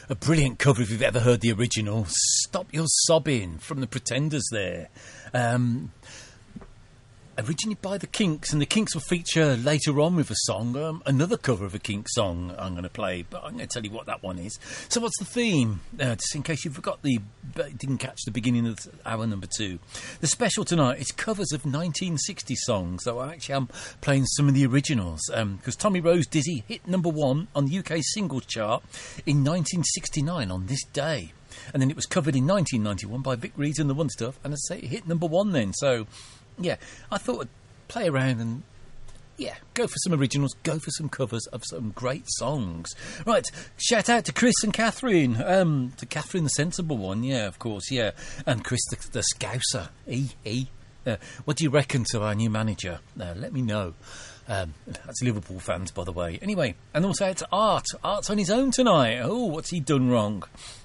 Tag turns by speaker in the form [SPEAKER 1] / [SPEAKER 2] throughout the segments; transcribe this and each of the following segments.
[SPEAKER 1] A brilliant cover if you've ever heard the original. Stop Your Sobbing from the Pretenders there. Originally by the Kinks, and the Kinks will feature later on with a song, another cover of a Kinks song I'm going to play, but I'm going to tell you what that one is. So what's the theme? Just in case you didn't catch the beginning of hour number 2. The special tonight is covers of 1960 songs, so I actually am playing some of the originals, because Tommy Rose Dizzy hit number 1 on the UK singles chart in 1969 on this day. And then it was covered in 1991 by Vic Reed and the One Stuff, and I say it hit number 1 then, so... yeah, I thought I'd play around and, go for some originals, go for some covers of some great songs. Right, shout out to Chris and Catherine. To Catherine, the sensible one, of course, and Chris, the Scouser. What do you reckon to our new manager? Let me know. That's Liverpool fans, by the way. Anyway, and also out to Art. Art's on his own tonight. Oh, what's he done wrong?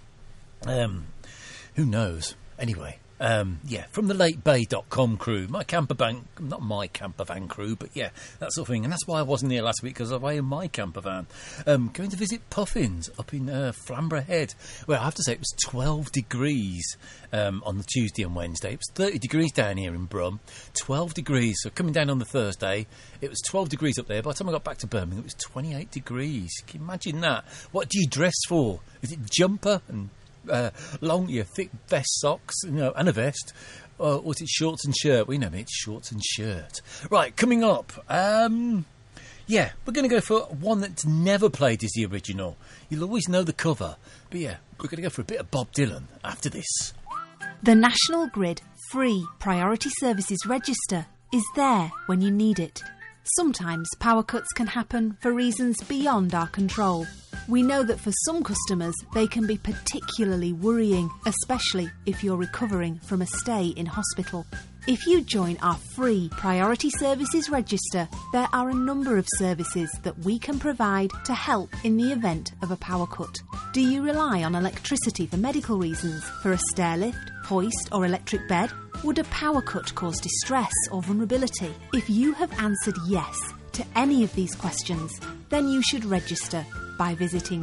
[SPEAKER 1] Who knows? Anyway. From the latebay.com crew, not my camper van crew, but that sort of thing. And that's why I wasn't here last week, because I was away in my camper van. Going to visit Puffins up in Flamborough Head, where I have to say it was 12 degrees on the Tuesday and Wednesday. It was 30 degrees down here in Brum, 12 degrees. So coming down on the Thursday, it was 12 degrees up there. By the time I got back to Birmingham, it was 28 degrees. Can you imagine that? What do you dress for? Is it jumper and... thick vest socks, and a vest, or was it shorts and shirt? We know it's shorts and shirt. Right, coming up, we're going to go for one that's never played as the original. You'll always know the cover, but we're going to go for a bit of Bob Dylan after this.
[SPEAKER 2] The National Grid free Priority Services Register is there when you need it. Sometimes power cuts can happen for reasons beyond our control. We know that for some customers, they can be particularly worrying, especially if you're recovering from a stay in hospital. If you join our free Priority Services Register, there are a number of services that we can provide to help in the event of a power cut. Do you rely on electricity for medical reasons, for a stair lift, hoist or electric bed? Would a power cut cause distress or vulnerability? If you have answered yes to any of these questions, then you should register by visiting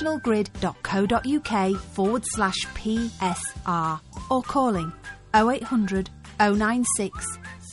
[SPEAKER 2] nationalgrid.co.uk/PSR or calling 0800 096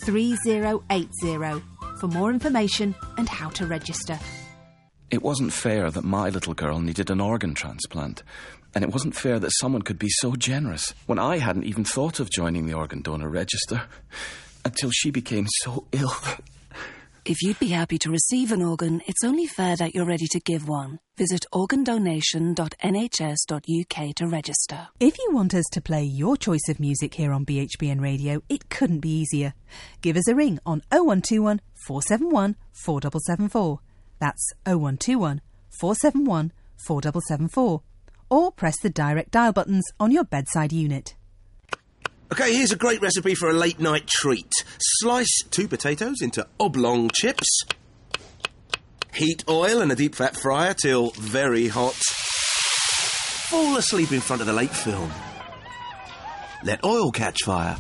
[SPEAKER 2] 3080 for more information and how to register.
[SPEAKER 3] It wasn't fair that my little girl needed an organ transplant, and it wasn't fair that someone could be so generous when I hadn't even thought of joining the organ donor register until she became so ill.
[SPEAKER 4] If you'd be happy to receive an organ, it's only fair that you're ready to give one. Visit organdonation.nhs.uk to register.
[SPEAKER 5] If you want us to play your choice of music here on BHBN Radio, it couldn't be easier. Give us a ring on 0121 471 4774. That's 0121 471 4774. Or press the direct dial buttons on your bedside unit.
[SPEAKER 6] OK, here's a great recipe for a late-night treat. Slice 2 potatoes into oblong chips. Heat oil in a deep-fat fryer till very hot. Fall asleep in front of the late film. Let oil catch fire.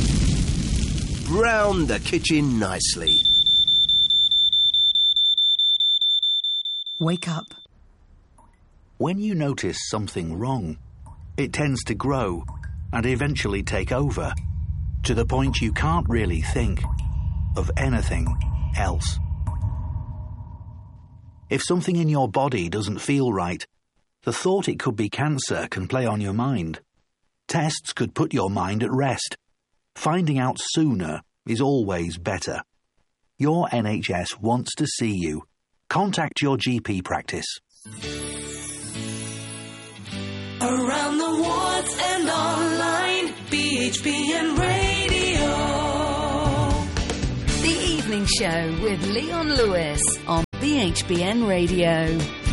[SPEAKER 6] Brown the kitchen nicely.
[SPEAKER 7] Wake up. When you notice something wrong, it tends to grow and eventually take over, to the point you can't really think of anything else. If something in your body doesn't feel right, the thought it could be cancer can play on your mind. Tests could put your mind at rest. Finding out sooner is always better. Your NHS wants to see you. Contact your GP practice.
[SPEAKER 8] Around the wards and online, BHBN Radio.
[SPEAKER 4] The Evening Show with Leon Lewis on BHBN Radio.